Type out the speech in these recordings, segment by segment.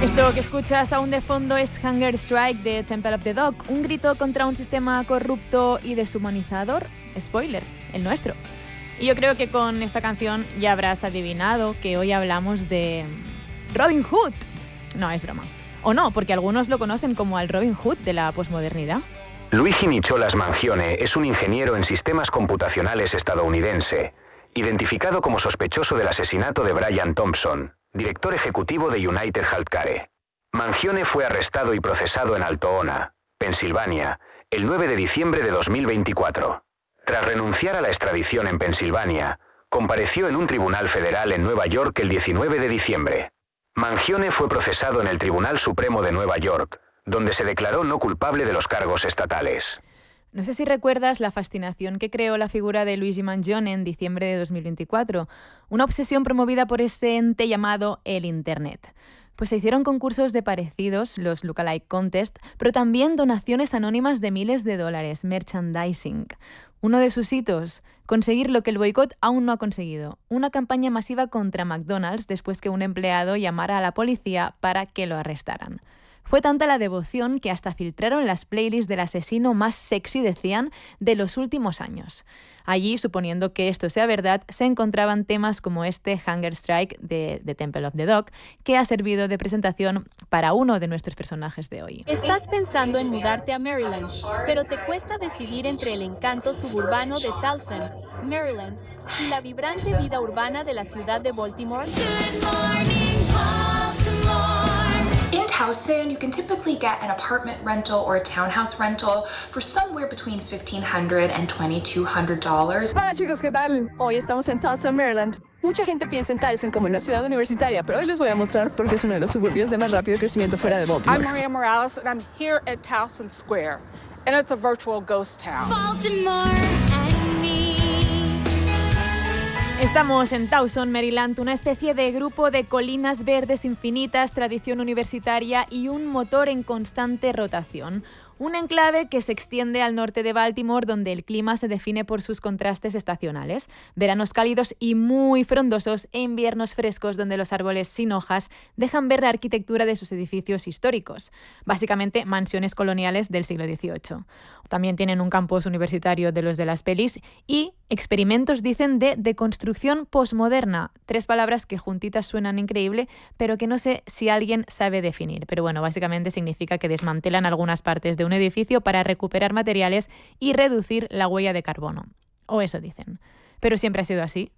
Esto que escuchas aún de fondo es Hunger Strike de Temple of the Dog, un grito contra un sistema corrupto y deshumanizador. Spoiler, el nuestro. Y yo creo que con esta canción ya habrás adivinado que hoy hablamos de Robin Hood. No, es broma. O no, porque algunos lo conocen como al Robin Hood de la posmodernidad. Luigi Nicholas Mangione es un ingeniero en sistemas computacionales estadounidense, identificado como sospechoso del asesinato de Brian Thompson, director ejecutivo de United Healthcare. Mangione fue arrestado y procesado en Altoona, Pensilvania, el 9 de diciembre de 2024. Tras renunciar a la extradición en Pensilvania, compareció en un tribunal federal en Nueva York el 19 de diciembre. Mangione fue procesado en el Tribunal Supremo de Nueva York, donde se declaró no culpable de los cargos estatales. No sé si recuerdas la fascinación que creó la figura de Luigi Mangione en diciembre de 2024, una obsesión promovida por ese ente llamado el Internet. Pues se hicieron concursos de parecidos, los Lookalike Contest, pero también donaciones anónimas de miles de dólares, merchandising. Uno de sus hitos, conseguir lo que el boicot aún no ha conseguido, una campaña masiva contra McDonald's después que un empleado llamara a la policía para que lo arrestaran. Fue tanta la devoción que hasta filtraron las playlists del asesino más sexy, decían, de los últimos años. Allí, suponiendo que esto sea verdad, se encontraban temas como este Hunger Strike de Temple of the Dog, que ha servido de presentación para uno de nuestros personajes de hoy. Estás pensando en mudarte a Maryland, pero te cuesta decidir entre el encanto suburbano de Towson, Maryland, y la vibrante vida urbana de la ciudad de Baltimore. Good morning, Baltimore. In Towson, you can typically get an apartment rental or a townhouse rental for somewhere between $1,500 and $2,200. Hola chicos, ¿qué tal? Hoy estamos en Towson, Maryland. Mucha gente piensa en Towson como una ciudad universitaria, pero hoy les voy a mostrar porque es uno de los suburbios de más rápido crecimiento fuera de Baltimore. I'm Maria Morales and I'm here at Towson Square, and it's a virtual ghost town. Baltimore and me. Estamos en Towson, Maryland, una especie de grupo de colinas verdes infinitas, tradición universitaria y un motor en constante rotación. Un enclave que se extiende al norte de Baltimore, donde el clima se define por sus contrastes estacionales. Veranos cálidos y muy frondosos e inviernos frescos donde los árboles sin hojas dejan ver la arquitectura de sus edificios históricos. Básicamente mansiones coloniales del siglo XVIII. También tienen un campus universitario de los de las pelis y experimentos, dicen, de deconstrucción posmoderna. 3 palabras que juntitas suenan increíble, pero que no sé si alguien sabe definir. Pero bueno, básicamente significa que desmantelan algunas partes de un edificio para recuperar materiales y reducir la huella de carbono. O eso dicen. ¿Pero siempre ha sido así?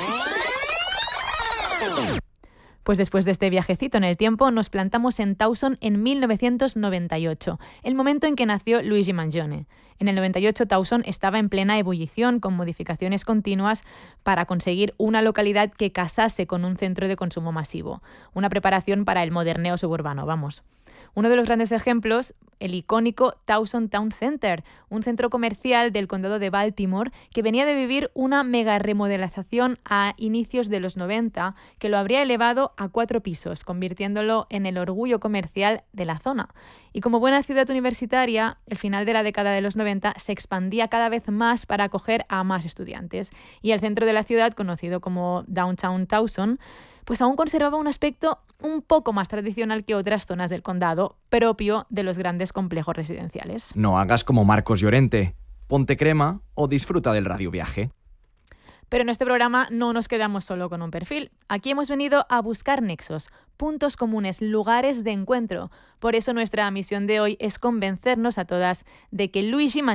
Pues después de este viajecito en el tiempo, nos plantamos en Towson en 1998, el momento en que nació Luigi Mangione. En el 98 Towson estaba en plena ebullición, con modificaciones continuas para conseguir una localidad que casase con un centro de consumo masivo. Una preparación para el moderneo suburbano, vamos. Uno de los grandes ejemplos, el icónico Towson Town Center, un centro comercial del condado de Baltimore que venía de vivir una mega remodelación a inicios de los 90 que lo habría elevado a 4 pisos, convirtiéndolo en el orgullo comercial de la zona. Y como buena ciudad universitaria, el final de la década de los 90 se expandía cada vez más para acoger a más estudiantes. Y el centro de la ciudad, conocido como Downtown Towson, pues aún conservaba un aspecto un poco más tradicional que otras zonas del condado, propio de los grandes complejos residenciales. No hagas como Marcos Llorente. Ponte crema o disfruta del radioviaje. Pero en este programa no nos quedamos solo con un perfil. Aquí hemos venido a buscar nexos, puntos comunes, lugares de encuentro. Por eso nuestra misión de hoy es convencernos a todas de que Luigi